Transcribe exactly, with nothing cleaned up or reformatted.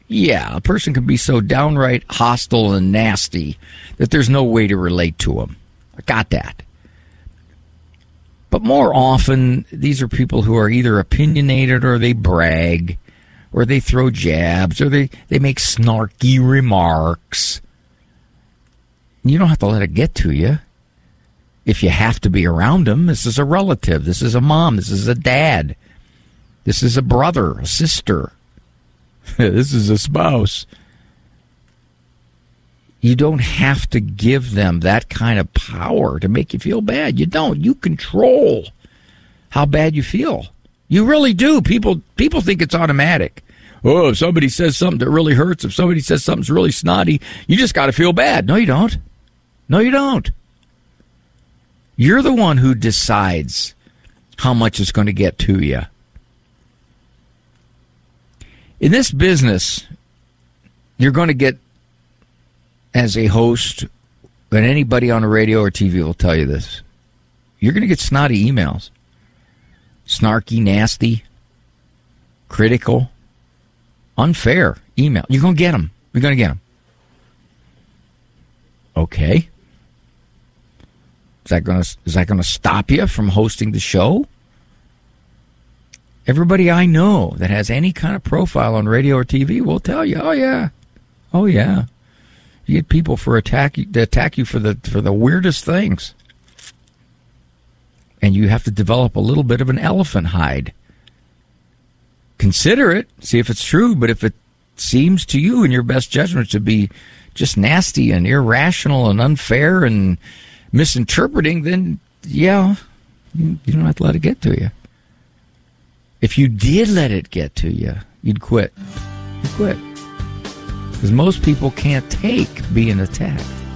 Yeah, a person can be so downright hostile and nasty that there's no way to relate to them. I got that. But more often, these are people who are either opinionated or they brag or they throw jabs or they, they make snarky remarks. You don't have to let it get to you. If you have to be around them, this is a relative, this is a mom, this is a dad, this is a brother, a sister, this is a spouse. You don't have to give them that kind of power to make you feel bad. You don't. You control how bad you feel. You really do. People people think it's automatic. Oh, if somebody says something that really hurts, if somebody says something's really snotty, you just got to feel bad. No, you don't. No, you don't. You're the one who decides how much it's going to get to you. In this business, you're going to get, as a host, and anybody on the radio or T V will tell you this, you're going to get snotty emails. Snarky, nasty, critical, unfair email. You're going to get them. You're going to get them. Okay. Is that going to is that going to stop you from hosting the show? Everybody I know that has any kind of profile on radio or T V will tell you, "Oh yeah, oh yeah." You get people for attack to attack you for the for the weirdest things, and you have to develop a little bit of an elephant hide. Consider it, see if it's true. But if it seems to you, in your best judgment, to be just nasty and irrational and unfair and misinterpreting, then yeah, you, you don't have to let it get to you. If you did let it get to you, you'd quit. You'd quit. Because most people can't take being attacked.